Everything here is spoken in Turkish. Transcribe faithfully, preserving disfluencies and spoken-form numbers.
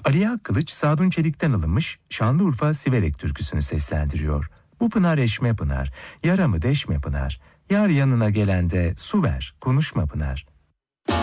Aliye Akkılıç, Sadun Çelik'ten alınmış Şanlıurfa Siverek türküsünü seslendiriyor. Bu pınar eşme pınar, yaramı deşme pınar, yar yanına gelende su ver, konuşma pınar.